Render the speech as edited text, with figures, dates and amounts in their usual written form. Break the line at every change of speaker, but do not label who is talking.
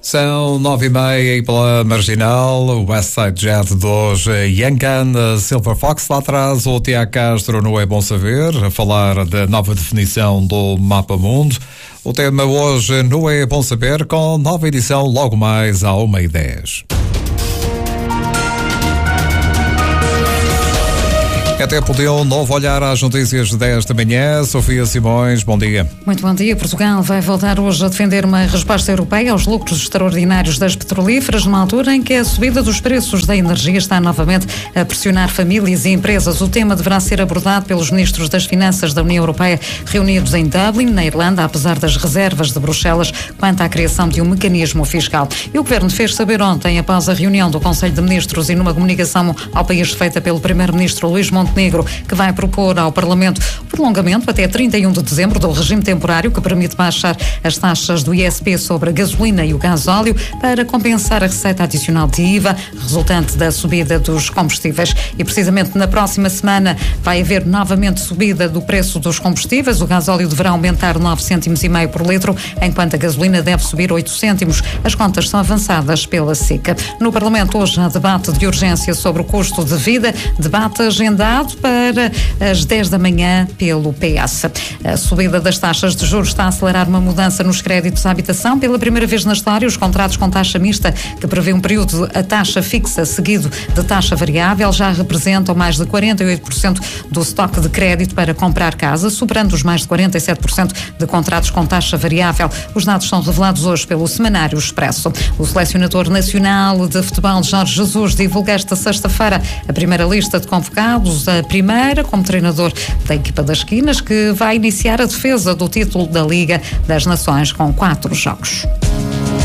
São 9h30 e pela Marginal, o Westside Jet de hoje, Yankan, Silver Fox lá atrás, o Tiago Castro no É Bom Saber, a falar da nova definição do Mapa Mundo. O tema hoje no É Bom Saber, com nova edição logo mais à 1h10. É tempo de um novo olhar às notícias desta manhã. Sofia Simões, bom dia.
Muito bom dia. Portugal vai voltar hoje a defender uma resposta europeia aos lucros extraordinários das petrolíferas, numa altura em que a subida dos preços da energia está novamente a pressionar famílias e empresas. O tema deverá ser abordado pelos ministros das Finanças da União Europeia reunidos em Dublin, na Irlanda, apesar das reservas de Bruxelas quanto à criação de um mecanismo fiscal. E o Governo fez saber ontem, após a reunião do Conselho de Ministros e numa comunicação ao país feita pelo Primeiro-Ministro Luís Montenegro, que vai propor ao Parlamento o prolongamento até 31 de dezembro do regime temporário que permite baixar as taxas do ISP sobre a gasolina e o gasóleo para compensar a receita adicional de IVA resultante da subida dos combustíveis. E precisamente na próxima semana vai haver novamente subida do preço dos combustíveis. O gasóleo deverá aumentar 9,5 cêntimos por litro, enquanto a gasolina deve subir 8 cêntimos. As contas são avançadas pela SIC. No Parlamento hoje há debate de urgência sobre o custo de vida, debate agendado para as 10 da manhã pelo PS. A subida das taxas de juros está a acelerar uma mudança nos créditos à habitação. Pela primeira vez na história, os contratos com taxa mista, que prevê um período a taxa fixa seguido de taxa variável, já representam mais de 48% do estoque de crédito para comprar casa, superando os mais de 47% de contratos com taxa variável. Os dados são revelados hoje pelo Semanário Expresso. O selecionador nacional de futebol, Jorge Jesus, divulga esta sexta-feira a primeira lista de convocados, a primeira como treinador da equipa das Esquinas, que vai iniciar a defesa do título da Liga das Nações com 4 jogos.